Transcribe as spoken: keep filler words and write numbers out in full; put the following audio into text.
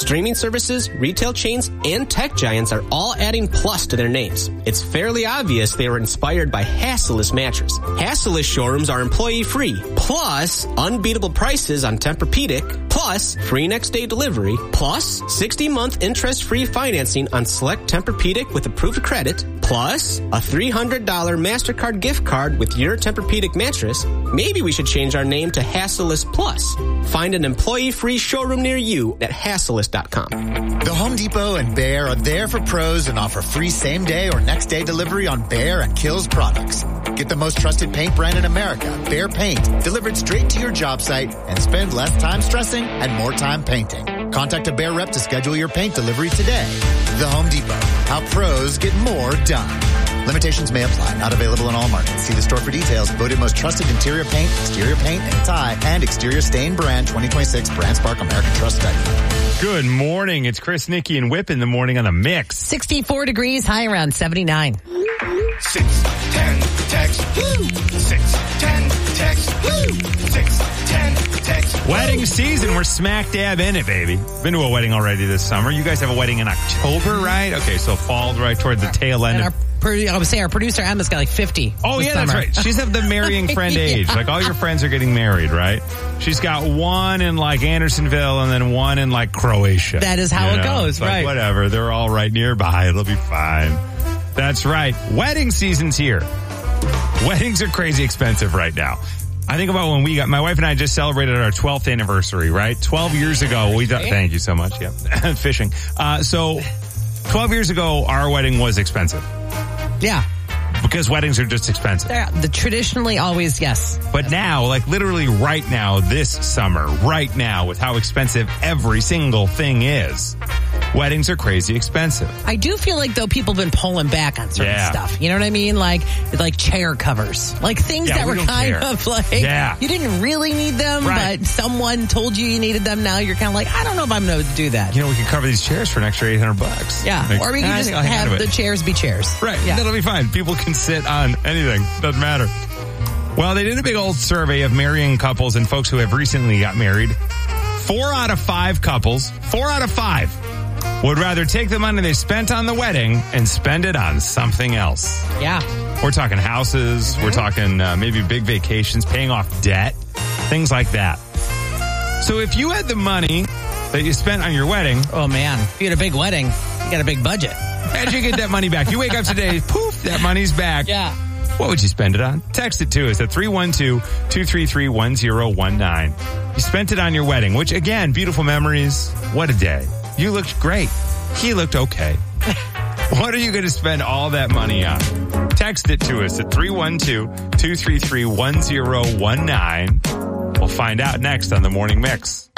Streaming services, retail chains, and tech giants are all adding Plus to their names. It's fairly obvious they were inspired by Hassellus Mattress. Hassellus showrooms are employee-free, plus unbeatable prices on Tempur-Pedic, plus free next-day delivery, plus sixty-month interest-free financing on select Tempur-Pedic with approved credit, plus a three hundred dollars MasterCard gift card with your Tempur-Pedic mattress. Maybe we should change our name to Hassellus Plus. Find an employee-free showroom near you at hassellus dot com. The Home Depot and Behr are there for pros and offer free same-day or next-day delivery on Behr and Kills products. Get the most trusted paint brand in America, Behr Paint, delivered straight to your job site and spend less time stressing and more time painting. Contact a Behr rep to schedule your paint delivery today. The Home Depot. How pros get more done. Limitations may apply. Not available in all markets. See the store for details. Voted most trusted interior paint, exterior paint, and tie, and exterior stain brand twenty twenty-six Brand Spark American Trust Study. Good morning. It's Chris, Nikki, and Whip in the morning on the Mix. sixty-four degrees, high around seventy-nine. six ten text. Woo! six ten text. Woo! six ten text. Wedding season. We're smack dab in it, baby. Been to a wedding already this summer. You guys have a wedding in October, right? Okay, so fall right toward the tail end. And of- our, I would say our producer Emma's got like fifty. Oh, this yeah, summer. that's right. She's of the marrying friend age. Yeah. Like, all your friends are getting married, right? She's got one in, like, Andersonville and then one in, like, Croatia. That is how You it know? goes, It's like, right. whatever. They're all right nearby. It'll be fine. That's right. Wedding season's here. Weddings are crazy expensive right now. I think about when we got, my wife and I just celebrated our twelfth anniversary, right? twelve years ago, we, th- thank you so much. Yeah. Fishing. Uh, so twelve years ago, our wedding was expensive. Yeah. Because weddings are just expensive. They're the traditionally always, yes. But now, like literally right now, this summer, right now, with how expensive every single thing is, weddings are crazy expensive. I do feel like, though, people have been pulling back on certain Yeah. stuff. You know what I mean? Like, like chair covers. Like things Yeah, that we were don't kind care. of like, Yeah. you didn't really need them, Right. but someone told you you needed them. Now you're kind of like, I don't know if I'm going to do that. You know, we can cover these chairs for an extra eight hundred bucks. Yeah. Like, Or we "Ah, can I just think I'll hang on have to the it." chairs be chairs. Right. Yeah. That'll be fine. People can sit on anything. Doesn't matter. Well, they did a big old survey of marrying couples and folks who have recently got married. Four out of five couples, four out of five, would rather take the money they spent on the wedding and spend it on something else. Yeah. We're talking houses. Mm-hmm. We're talking uh, maybe big vacations, paying off debt, things like that. So if you had the money that you spent on your wedding, Oh, man. If you had a big wedding, you got a big budget. how'd you get that money back? You wake up today, poof, that money's back. Yeah. What would you spend it on? Text it to us at three one two, two three three, one zero one nine. You spent it on your wedding, which, again, beautiful memories. What a day. You looked great. He looked okay. What are you going to spend all that money on? Text it to us at three one two, two three three, one zero one nine. We'll find out next on The Morning Mix.